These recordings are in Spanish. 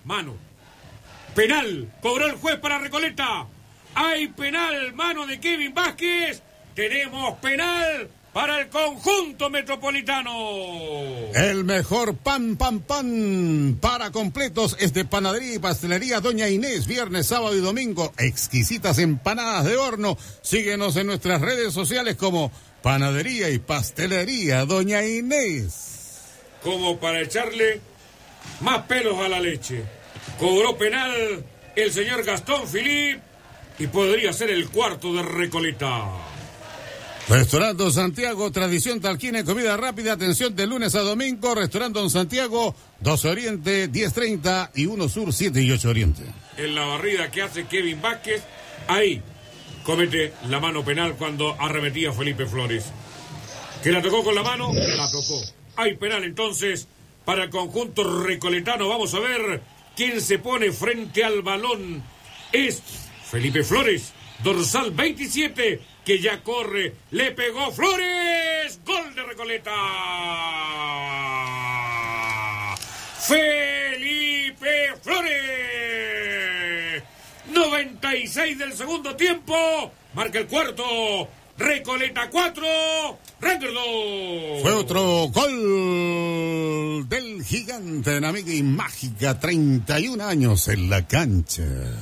Mano. Penal. Cobró el juez para Recoleta. Hay penal. Mano de Kevin Vázquez. Tenemos penal para el conjunto metropolitano. El mejor pan para completos es de Panadería y Pastelería Doña Inés. Viernes, sábado y domingo. Exquisitas empanadas de horno. Síguenos en nuestras redes sociales como Panadería y Pastelería Doña Inés. Como para echarle más pelos a la leche. Cobró penal el señor Gastón Philippe y podría ser el cuarto de Recoleta. Restaurante Don Santiago, tradición talquina y comida rápida, atención de lunes a domingo. Restaurante Don Santiago, 12 Oriente, 10:30 y 1 Sur, 7 y 8 Oriente. En la barrida que hace Kevin Vázquez, ahí comete la mano penal cuando arremetía Felipe Flores. Que la tocó con la mano, la tocó. Hay penal entonces para el conjunto recoletano. Vamos a ver quién se pone frente al balón. Es Felipe Flores, dorsal 27, que ya corre, le pegó Flores, gol de Recoleta. Felipe Flores, 96 del segundo tiempo, marca el cuarto, Recoleta 4, Ranger 2. Fue otro gol del gigante en Amiga y Mágica, 31 años en la cancha.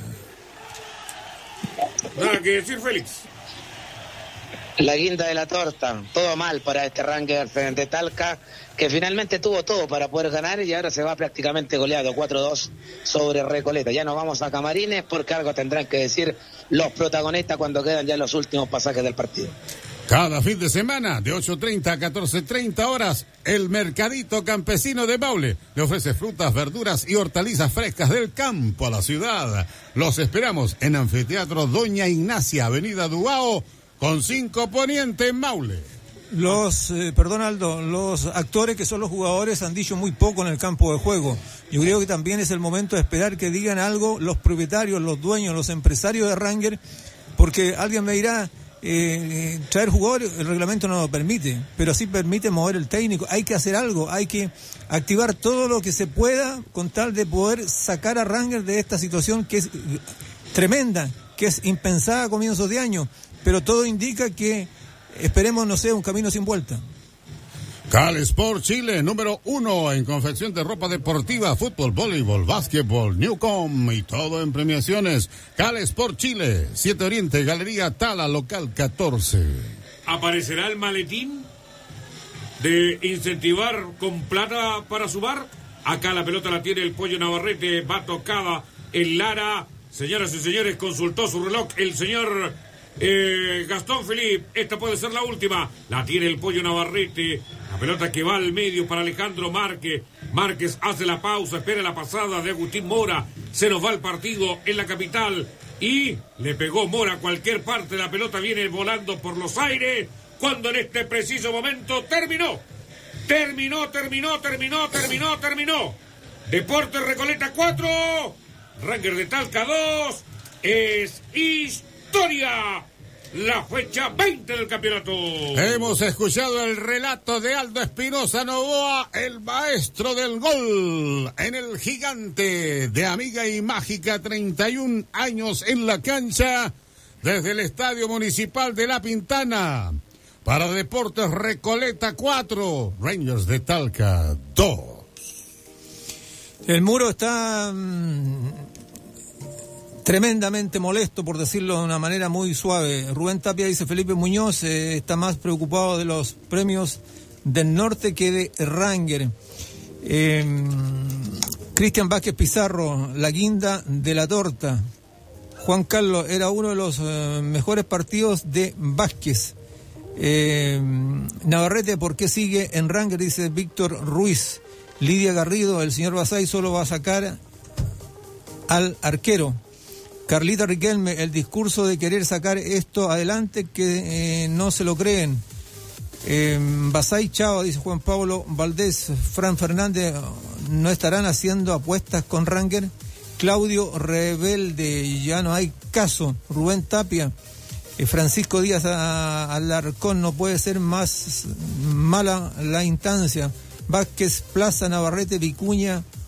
Nada que decir, Félix. La guinda de la torta, todo mal para este Rangers de Talca, que finalmente tuvo todo para poder ganar y ahora se va prácticamente goleado 4-2 sobre Recoleta. Ya nos vamos a camarines porque algo tendrán que decir los protagonistas cuando quedan ya los últimos pasajes del partido. Cada fin de semana, de 8:30 a 14:30 horas, el Mercadito Campesino de Maule le ofrece frutas, verduras y hortalizas frescas del campo a la ciudad. Los esperamos en Anfiteatro Doña Ignacia, Avenida Dubao, con 5 Poniente en Maule. Aldo, los actores que son los jugadores han dicho muy poco en el campo de juego. Yo creo que también es el momento de esperar que digan algo los propietarios, los dueños, los empresarios de Ranger, porque alguien me dirá, traer jugadores, el reglamento no lo permite, pero sí permite mover el técnico. Hay que hacer algo, hay que activar todo lo que se pueda con tal de poder sacar a Ranger de esta situación que es tremenda, que es impensada a comienzos de año, pero todo indica que esperemos, no sé, un camino sin vuelta. Cal Sport Chile, número 1 en confección de ropa deportiva, fútbol, voleibol, básquetbol, Newcom y todo en premiaciones. Cal Sport Chile, 7 Oriente, Galería Tala, local 14. ¿Aparecerá el maletín de incentivar con plata para su bar? Acá la pelota la tiene el Pollo Navarrete, va tocada en Lara. Señoras y señores, consultó su reloj el señor Gastón Philippe. Esta puede ser la última. La tiene el Pollo Navarrete. La pelota que va al medio para Alejandro Márquez. Márquez hace la pausa, espera la pasada de Agustín Mora. Se nos va el partido en la capital. Y le pegó Mora a cualquier parte. La pelota viene volando por los aires. Cuando en este preciso momento terminó. Deportes Recoleta 4. Ranger de Talca 2. Es historia. La fecha 20 del campeonato. Hemos escuchado el relato de Aldo Espinosa Novoa, el maestro del gol en el gigante de Amiga y Mágica, 31 años en la cancha, desde el Estadio Municipal de La Pintana. Para Deportes Recoleta 4, Rangers de Talca 2. El muro está tremendamente molesto, por decirlo de una manera muy suave. Rubén Tapia dice: Felipe Muñoz está más preocupado de los premios del norte que de Ranger. Cristian Vázquez Pizarro, la guinda de la torta. Juan Carlos, era uno de los mejores partidos de Vázquez. Navarrete, ¿por qué sigue en Ranger? Dice Víctor Ruiz. Lidia Garrido, el señor Basay solo va a sacar al arquero. Carlita Riquelme, el discurso de querer sacar esto adelante que no se lo creen. Basay, chao, dice Juan Pablo Valdés. Fran Fernández, no estarán haciendo apuestas con Ranger. Claudio Rebelde, ya no hay caso. Rubén Tapia, Francisco Díaz Alarcón, no puede ser más mala la instancia. Vázquez, Plaza, Navarrete, Vicuña,